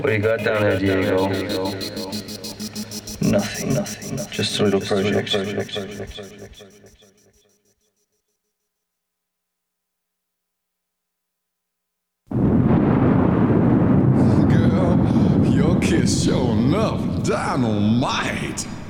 What do you got down there, Diego? Nothing. Just a little project. Girl, your kiss sure enough dynamite.